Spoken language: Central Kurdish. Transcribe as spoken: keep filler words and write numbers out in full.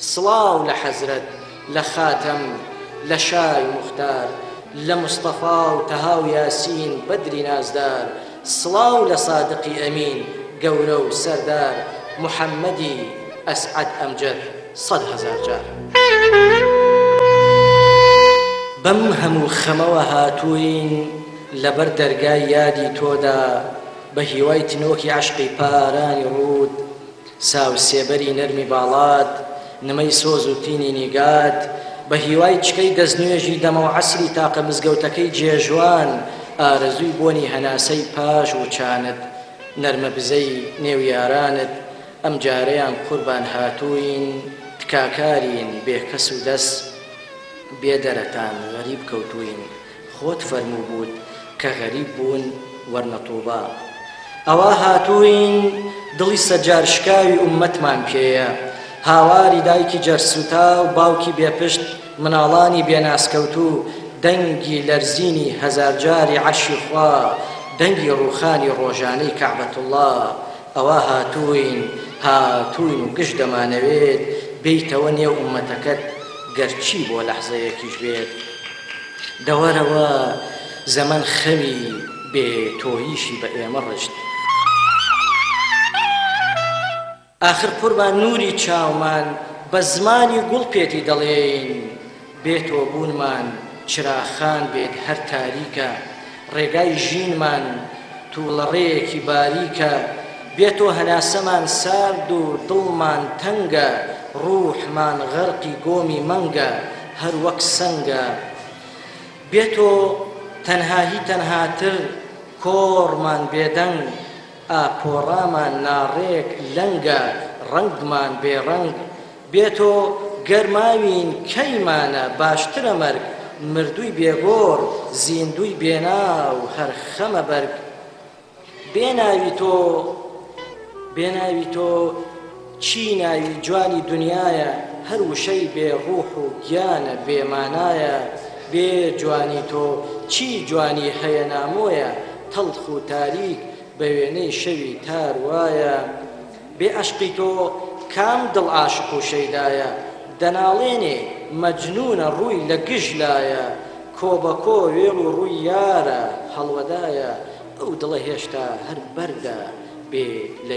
سڵاو لە حەزرەت لە خاتەم لە شای موختار لە مستەفا و تەها و یاسین بەدری نازدار سڵاو لە سادقی ئەمین گەورە و سەردار محەممەدی ئەسعەد ئەمجەد سەد هەزار جار بەم هەموو خەمەوە هاتووین لەبەر دەرگای یادی تۆدا بە هیوای تنۆکی عەشقی پارانی ڕوود ساو سێبەری نەرمی باڵات نمەی سۆز و تینی نیگات بە هیوای چکەی دەستنوێژی دەمە و عەسری تاقە مزگەوتەکەی جێژوان ئارەزووی بۆنی هەناسەی پاش و چانت نەرمە بزەی نێو یارانت ئەم جارەیان قوربان هاتووین تکاکارین بێکەس و دەست بێدەرەتان غەریب کەوتووین خۆت فەرموو بووت کە غەریب بوون وەرنە تووبا ئەوە هاتووین دڵی سەجارشکاوی ئوممەتمان پێیە هاواری دایکی جەرسوتا و باوکی بێپشت مناڵانی بێناسکەوتوو دەنگی لەرزینی هەزار جاری عەرشی خوا دەنگی ڕووخانی ڕۆژانەی کەعبەتوڵڵا ئەوە هاتووین هاتووین و گشت دەمانەوێت بیتەوە نێو ئوممەتەکەت گەرچی بۆ لەحزەیەکیش بێت دەوەرەوە زەمەن خەوی بێتۆییشی بە ئێمە ڕشت ئاخر قوربان نووری چاومان بە زمانی گوڵ پێتی دەڵێین بێتۆ بوونمان چراخان بێت هەر تاریکە ڕێگای ژینمان تووڵە ڕێیەکی باریکە بێتۆ هەناسەمان سارد و دڵمان تەنگە ڕووحمان غەرقی گۆمی مەنگە هەر وەک سەنگە بێتۆ تەنهاهی تەنهاتر کۆڕمان بێدەنگ ئاپۆڕامان ناڕێک لەنگە ڕەنگمان بێڕەنگ بێتۆ گەرماوین کەیمانە باشترە مەرگ مردووی بێگۆڕ زیندووی بێناو هەر خەمە بەرگ بێناوی تۆ بێناوی تۆ چی ناوی جوانی دنیایە هەر وشەی بێ ڕوح و گیانە بێمانایە بێ جوانی تۆ چی جوانی هەیە نامۆیە تەڵخ و تاریک بە وێنەی شەوی تار وایە بێ عەشقی تۆ کام دڵ عاشق و شەیدایە دەناڵێنێ مەجنونە ڕووی لە گژلایە کۆ بە کۆ وێڵ و ڕووی یارە هەڵوەدایە ئەو دڵە هێشتا هەر بەردە بێ